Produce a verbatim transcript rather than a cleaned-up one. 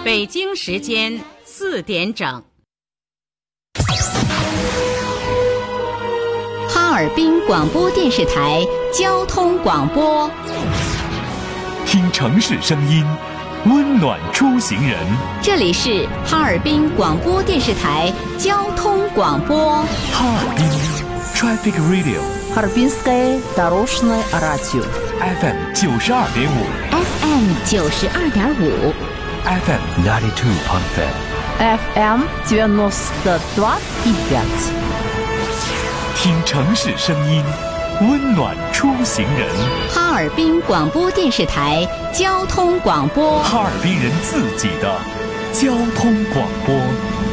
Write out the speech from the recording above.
北京时间四点整。 哈尔滨广播电视台交通广播， 听城市声音，温暖出行人。 这里是哈尔滨广播电视台交通广播。 哈尔滨 Traffic Radio， Харбинское дорожное радио F M 九十二点五 F M 九十二点五 F M ninety two point five F M девяносто два и пять。 听城市声音，温暖出行人。 哈尔滨广播电视台交通广播， 哈尔滨人自己的交通广播。